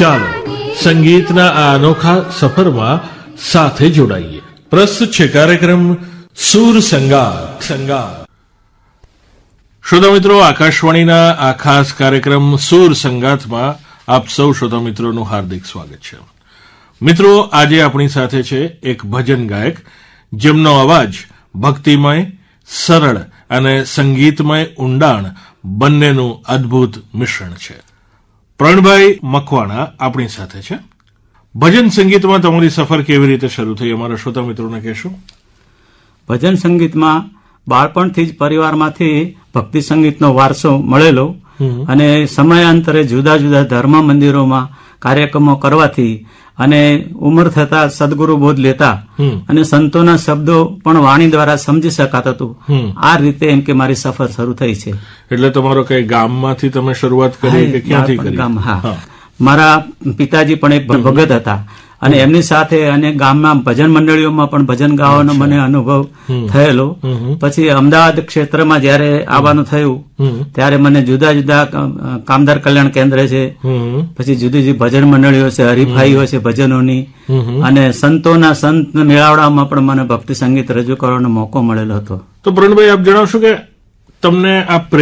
ચાલો સંગીતના આ અનોખા સફરમાં સાથે જોડાઈએ. પ્રસ્તુત છે કાર્યક્રમ સુર સંગાત. શ્રોતા મિત્રો, આકાશવાણીના આ ખાસ કાર્યક્રમ સુર સંગાતમાં આપ સૌ શ્રોતા મિત્રોનું હાર્દિક સ્વાગત છે. મિત્રો, આજે આપણી સાથે છે એક ભજન ગાયક જેમનો અવાજ ભક્તિમય, સરળ અને સંગીતમય ઊંડાણ બંનેનું અદ્ભુત મિશ્રણ છે. પ્રણભાઈ મકવાણા આપણી સાથે છે. ભજન સંગીતમાં તમારી સફર કેવી રીતે શરૂ થઈ, અમારા શ્રોતા મિત્રોને કહેશો? ભજન સંગીતમાં બાળપણથી જ પરિવારમાંથી ભક્તિ સંગીતનો વારસો મળેલો અને સમયાંતરે જુદા જુદા ધર્મ મંદિરોમાં કાર્યક્રમો કરવાથી અને ઉંમર થતા સદગુરુ બોધ લેતા અને સંતોના શબ્દો પણ વાણી દ્વારા સમજી શકાતું હતું. આ રીતે એમ કે મારી સફર શરૂ થઈ છે. એટલે તમારો કઈ ગામમાંથી તમે શરૂઆત કરી કે ક્યાંથી કરી? ગામ, હા. મારા પિતાજી પણ એક ભગત હતા અને એમની સાથે અને ગામમાં ભજન મંડળીઓમાં પણ ભજન ગાવાનો મને અનુભવ થયેલો. પછી અમદાવાદ ક્ષેત્રમાં જયારે આવવાનું થયું ત્યારે મને જુદા જુદા કામદાર કલ્યાણ કેન્દ્ર છે, પછી જુદી જુદી ભજન મંડળીઓ છે, હરીફાઈઓ છે ભજનોની, અને સંતોના સંત મેળાવડામાં પણ મને ભક્તિ સંગીત રજૂ કરવાનો મોકો મળેલો હતો. તો પ્રણભાઈ, આપ જણાવશો કે તમને આ